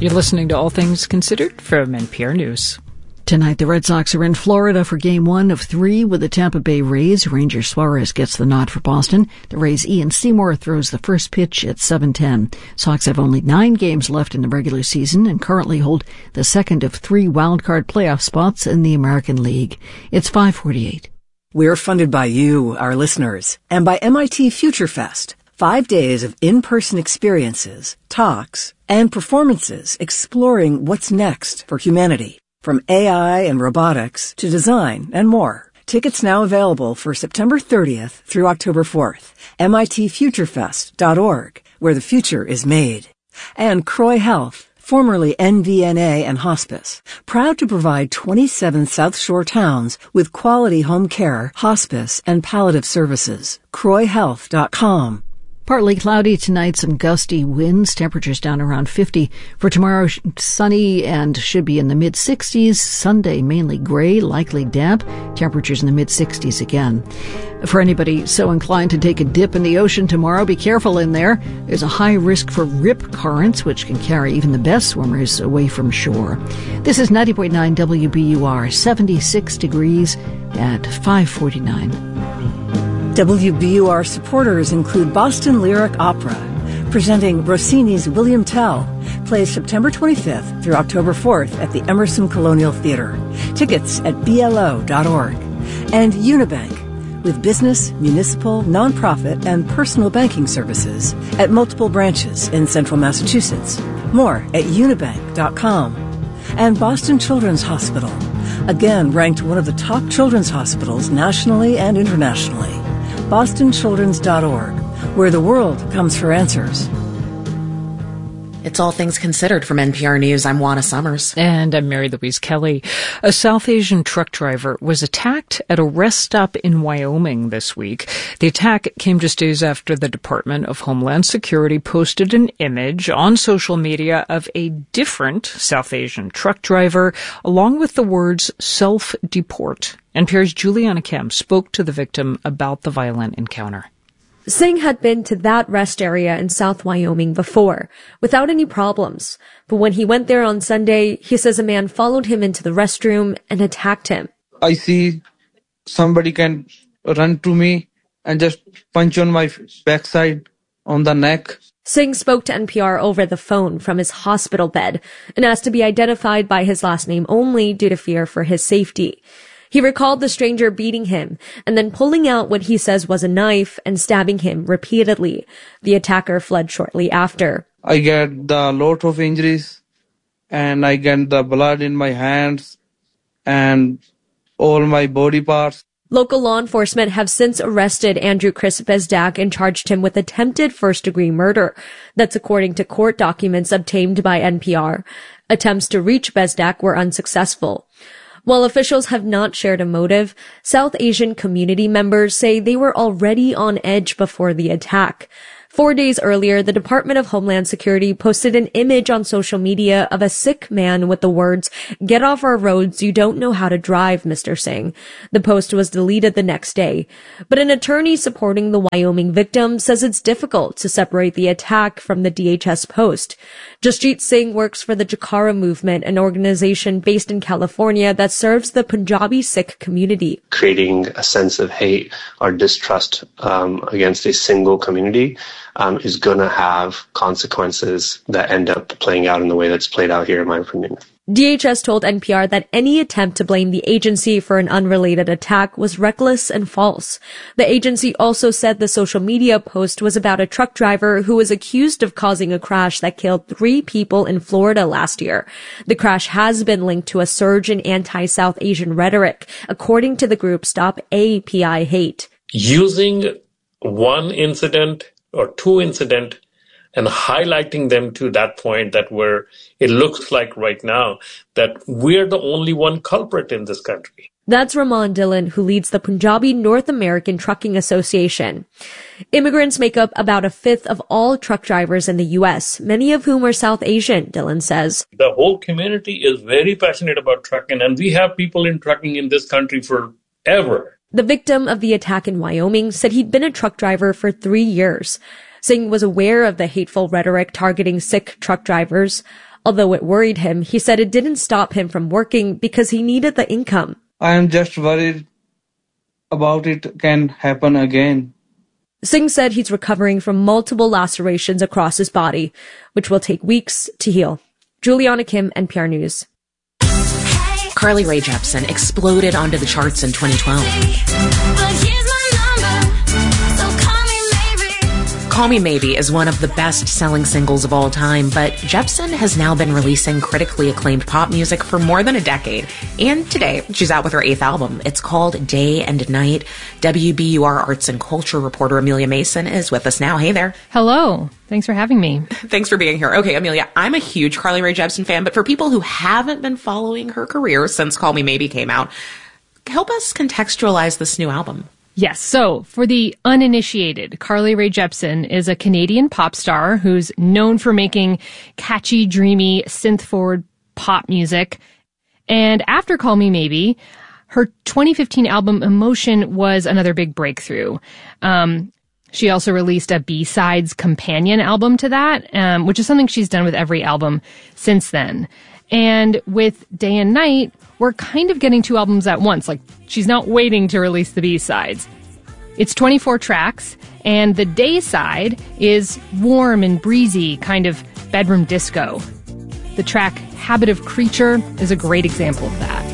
You're listening to All Things Considered from NPR News. Tonight, the Red Sox are in Florida for Game 1 of 3 with the Tampa Bay Rays. Ranger Suarez gets the nod for Boston. The Rays' Ian Seymour throws the first pitch at 7:10. Sox have only 9 games left in the regular season and currently hold the second of 3 wildcard playoff spots in the American League. It's 5:48. We're funded by you, our listeners, and by MIT Future Fest. 5 days of in-person experiences, talks, and performances exploring what's next for humanity. From AI and robotics to design and more. Tickets now available for September 30th through October 4th. MITfuturefest.org, where the future is made. And Croy Health, formerly NVNA and Hospice, proud to provide 27 South Shore towns with quality home care, hospice, and palliative services. CroyHealth.com. Partly cloudy tonight, some gusty winds, temperatures down around 50. For tomorrow, sunny and should be in the mid-60s. Sunday, mainly gray, likely damp. Temperatures in the mid-60s again. For anybody so inclined to take a dip in the ocean tomorrow, be careful in there. There's a high risk for rip currents, which can carry even the best swimmers away from shore. This is 90.9 WBUR, 76 degrees at 5:49. WBUR supporters include Boston Lyric Opera, presenting Rossini's William Tell, plays September 25th through October 4th at the Emerson Colonial Theater. Tickets at BLO.org. And Unibank, with business, municipal, nonprofit, and personal banking services at multiple branches in central Massachusetts. More at unibank.com. And Boston Children's Hospital, again ranked one of the top children's hospitals nationally and internationally. BostonChildren's.org, where the world comes for answers. It's All Things Considered from NPR News. I'm Juana Summers. And I'm Mary Louise Kelly. A South Asian truck driver was attacked at a rest stop in Wyoming this week. The attack came just days after the Department of Homeland Security posted an image on social media of a different South Asian truck driver, along with the words self-deport. NPR's Juliana Kemp spoke to the victim about the violent encounter. Singh had been to that rest area in South Wyoming before, without any problems. But when he went there on Sunday, he says a man followed him into the restroom and attacked him. I see somebody can run to me and just punch on my backside, on the neck. Singh spoke to NPR over the phone from his hospital bed and asked to be identified by his last name only due to fear for his safety. He recalled the stranger beating him and then pulling out what he says was a knife and stabbing him repeatedly. The attacker fled shortly after. I get a lot of injuries and I get the blood in my hands and all my body parts. Local law enforcement have since arrested Andrew Chris Bezdak and charged him with attempted first-degree murder. That's according to court documents obtained by NPR. Attempts to reach Bezdak were unsuccessful. While officials have not shared a motive, South Asian community members say they were already on edge before the attack. 4 days earlier, the Department of Homeland Security posted an image on social media of a Sikh man with the words, "Get off our roads, you don't know how to drive, Mr. Singh." The post was deleted the next day. But an attorney supporting the Wyoming victim says it's difficult to separate the attack from the DHS post. Jasjeet Singh works for the Jakara Movement, an organization based in California that serves the Punjabi Sikh community. Creating a sense of hate or distrust against a single community is going to have consequences that end up playing out in the way that's played out here, in my opinion. DHS told NPR that any attempt to blame the agency for an unrelated attack was reckless and false. The agency also said the social media post was about a truck driver who was accused of causing a crash that killed 3 people in Florida last year. The crash has been linked to a surge in anti-South Asian rhetoric, according to the group Stop API Hate. Using one incident or 2 incidents and highlighting them to that point that where it looks like right now that we're the only one culprit in this country. That's Raman Dillon, who leads the Punjabi North American Trucking Association. Immigrants make up about a fifth of all truck drivers in the U.S., many of whom are South Asian, Dillon says. The whole community is very passionate about trucking, and we have people in trucking in this country forever. The victim of the attack in Wyoming said he'd been a truck driver for 3 years. Singh was aware of the hateful rhetoric targeting Sikh truck drivers. Although it worried him, he said it didn't stop him from working because he needed the income. I am just worried about it can happen again. Singh said he's recovering from multiple lacerations across his body, which will take weeks to heal. Juliana Kim, NPR News. Carly Rae Jepsen exploded onto the charts in 2012. Call Me Maybe is one of the best-selling singles of all time, but Jepsen has now been releasing critically acclaimed pop music for more than a decade. And today, she's out with her 8th album. It's called Day and Night. WBUR arts and culture reporter Amelia Mason is with us now. Hey there. Hello. Thanks for having me. Thanks for being here. Okay, Amelia, I'm a huge Carly Rae Jepsen fan, but for people who haven't been following her career since Call Me Maybe came out, help us contextualize this new album. Yes. So for the uninitiated, Carly Rae Jepsen is a Canadian pop star who's known for making catchy, dreamy, synth-forward pop music. And after Call Me Maybe, her 2015 album Emotion was another big breakthrough. She also released a B-sides companion album to that, which is something she's done with every album since then. And with Day and Night, we're kind of getting 2 albums at once. Like, she's not waiting to release the B-sides. It's 24 tracks, and the Day side is warm and breezy, kind of bedroom disco. The track Habit of Creature is a great example of that.